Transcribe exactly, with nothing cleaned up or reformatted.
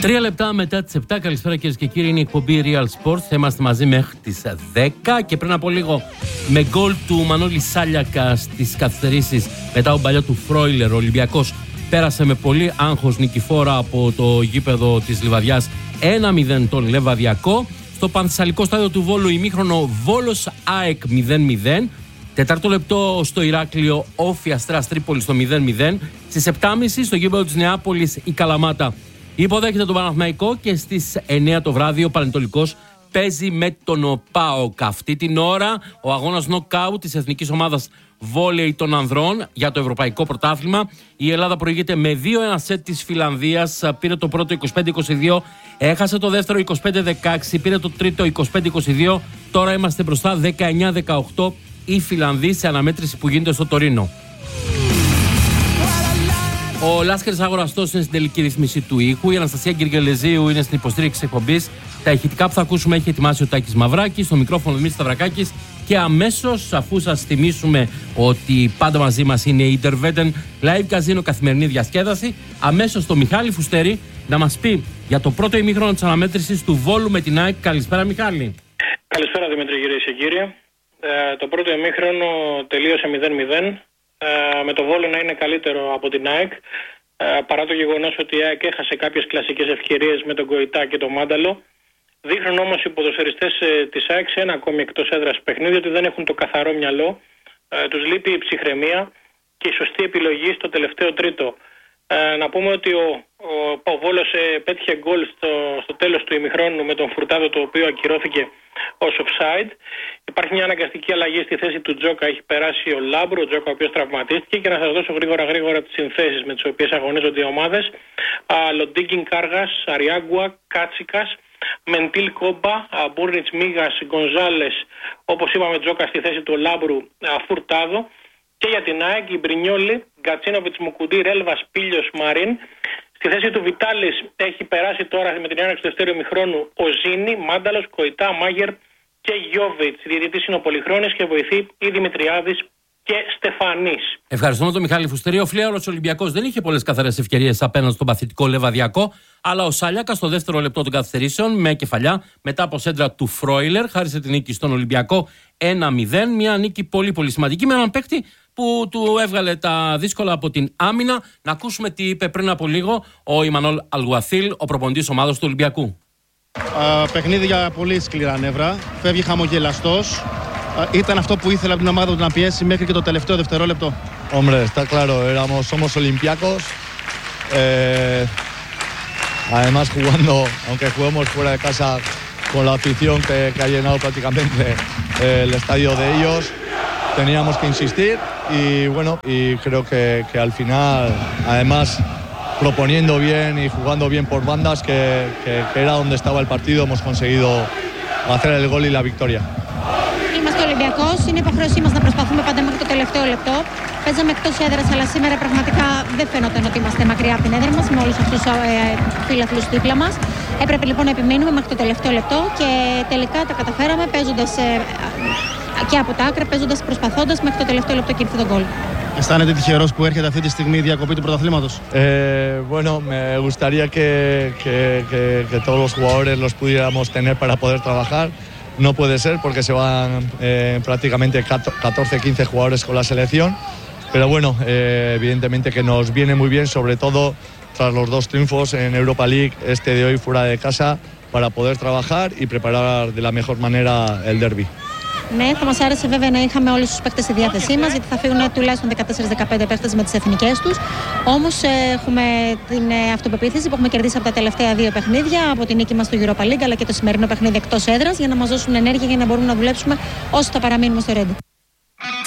Τρία λεπτά μετά τις επτά, καλησπέρα κυρίες και κύριοι, είναι η εκπομπή Real Sports. Θα είμαστε μαζί μέχρι τις δέκα και πριν από λίγο με γκολ του Μανώλη Σάλιακα στις καθυστερήσεις μετά τον παλιό του Φρόιλερ, ο Ολυμπιακός πέρασε με πολύ άγχος νικηφόρα από το γήπεδο της Λιβαδιάς ένα μηδέν τον Λεβαδιακό. Στο Πανθεσσαλικό στάδιο του Βόλου ημίχρονο Βόλος ΑΕΚ μηδέν μηδέν. Τετάρτο λεπτό στο Ηράκλειο Όφι Αστέρας Τρίπολης στο μηδέν μηδέν. Στις επτά και μισή στο γήπεδο της Νεάπολης η Καλαμάτα υποδέχεται τον Παναθηναϊκό και στις εννιά το βράδυ ο Πανετολικός παίζει με τον ΠΑΟΚ. Αυτή την ώρα ο αγώνας νοκάουτ της εθνικής ομάδας βόλεϊ των ανδρών για το Ευρωπαϊκό Πρωτάθλημα. Η Ελλάδα προηγείται με δύο ένα σετ της Φιλανδίας. Πήρε το πρώτο είκοσι πέντε είκοσι δύο, έχασε το δεύτερο είκοσι πέντε δεκαέξι, πήρε το τρίτο είκοσι πέντε είκοσι δύο. Τώρα είμαστε μπροστά δεκαεννιά δεκαοκτώ οι Φιλανδοί σε αναμέτρηση που γίνεται στο Τωρίνο. Ο Λάσκαρης Αγοραστός είναι στην τελική ρύθμιση του ήχου. Η Αναστασία Γκυργελεζίου είναι στην υποστήριξη της εκπομπής. Τα ηχητικά που θα ακούσουμε έχει ετοιμάσει ο Τάκης Μαυράκης. Στο μικρόφωνο Δημήτρης Σταυρακάκης. Και αμέσως, αφού σας θυμίσουμε ότι πάντα μαζί μας είναι η Interveden Live Casino, καθημερινή διασκέδαση, αμέσως το Μιχάλη Φουστέρη να μας πει για το πρώτο ημίχρονο της αναμέτρησης του Βόλου με την ΑΕΚ. Καλησπέρα, Μιχάλη. Καλησπέρα, Δημήτρη, κυρίες και κύριοι. Ε, το πρώτο ημίχρονο τελείωσε μηδέν μηδέν. Με το Βόλο να είναι καλύτερο από την ΑΕΚ, παρά το γεγονός ότι η ΑΕΚ έχασε κάποιες κλασικές ευκαιρίες με τον Κοϊτά και τον Μάνταλο. Δείχνουν όμως οι ποδοσφαιριστές της ΑΕΚ σε ένα ακόμη εκτός έδρας παιχνίδι ότι δεν έχουν το καθαρό μυαλό, τους λείπει η ψυχραιμία και η σωστή επιλογή στο τελευταίο τρίτο. Να πούμε ότι ο, ο, ο Βόλος πέτυχε γκολ στο, στο τέλος του ημιχρόνου με τον Φουρτάδο, το οποίο ακυρώθηκε ως offside. Υπάρχει μια αναγκαστική αλλαγή στη θέση του Τζόκα. Έχει περάσει ο Λάμπρου, ο Τζόκα ο οποίος τραυματίστηκε. Και να σας δώσω γρήγορα γρήγορα τις συνθέσεις με τις οποίες αγωνίζονται οι ομάδες. Λοντίγκιν Κάργας, Αριάγκουα, Κάτσικας, Μεντίλ Κόμπα, Μπούρνιτς Μίγας, Γκονζάλες, όπως είπαμε Τζόκα στη θέση του Λάμπρου, Φουρτάδο. Και για την ΑΕΚ, η Μπρινιόλη, Γκατσίνοβιτς, Μουκουντή, Ρέλβας, Πίλιος, Μαρίν. Στη θέση του Βιτάλης έχει περάσει τώρα με την έναρξη του δεύτερου ημιχρόνου ο Ζήνη, Μάνταλος, Κοϊτά, Μάγερ και Γιόβιτς. Διαιτητής είναι ο Πολυχρόνης και βοηθεί η Δημητριάδης και Στεφανής. Ευχαριστούμε τον Μιχάλη Φουστέρη. Ο φλέαρος Ολυμπιακός δεν είχε πολλές καθαρές ευκαιρίες απέναντι στον παθητικό Λεβαδιακό, αλλά ο Σάλιακας στο δεύτερο λεπτό των καθυστερήσεων με κεφαλιά μετά από σέντρα του Φρόιλερ χάρισε την νίκη στον Ολυμπιακό ένα μηδέν. Μια νίκη πολύ πολύ σημαντική με έναν παίκτη που του έβγαλε τα δύσκολα από την άμυνα. Να ακούσουμε τι είπε πριν από λίγο ο Ιμανόλ Αλγουαθίλ, ο προπονητής ομάδας του Ολυμπιακού. Uh, παιχνίδι για πολύ σκληρά νεύρα. Φεύγει χαμογελαστός. Uh, ήταν αυτό που ήθελε από την ομάδα του να πιέσει μέχρι και το τελευταίο δευτερόλεπτο. Hombre, está claro, éramos, somos olímpicos. Eh, además jugando, aunque juguemos fuera de casa con la afición que, que ha llenado prácticamente eh, el estadio de ellos, teníamos que insistir y bueno, y creo que, que al final, además proponiendo bien y jugando bien por bandas, que, que, que era donde estaba el partido, hemos conseguido hacer el gol y la victoria. Είμαστε Ολυμπιακός, είναι υποχρέωσή μας να προσπαθούμε πάντα μέχρι το τελευταίο λεπτό. Παίζαμε εκτός έδρας, αλλά σήμερα πραγματικά δεν φαίνονταν ότι είμαστε μακριά από την έδρα μας με όλους αυτούς τους ε, φίλαθλους δίπλα μας. Έπρεπε λοιπόν να επιμείνουμε μέχρι το τελευταίο λεπτό και τελικά τα καταφέραμε παίζοντας ε, και από τα άκρα, παίζοντας, προσπαθώντας μέχρι το τελευταίο λεπτό και ήρθε το γκολ. Αισθάνεται τυχερός που έρχεται αυτή τη στιγμή η διακοπή του πρωταθλήματος? Eh, bueno, me gustaría que, que, que, que todos los jugadores los pudiéramos tener para poder trabajar. No puede ser porque se van eh, prácticamente catorce quince jugadores con la selección. Pero bueno, eh, evidentemente que nos viene muy bien, sobre todo tras los dos triunfos en Europa League, este de hoy fuera de casa, para poder trabajar y preparar de la mejor manera el derbi. Ναι, θα μας άρεσε βέβαια να είχαμε όλους τους παίκτες στη διάθεσή μας, γιατί θα φύγουν τουλάχιστον δεκατέσσερα δεκαπέντε παίκτες με τις εθνικές τους. Όμως έχουμε την αυτοπεποίθηση που έχουμε κερδίσει από τα τελευταία δύο παιχνίδια, από την νίκη μας στο Europa League αλλά και το σημερινό παιχνίδι εκτός έδρας, για να μας δώσουν ενέργεια για να μπορούμε να δουλέψουμε όσο θα παραμείνουμε στο Ρέντι.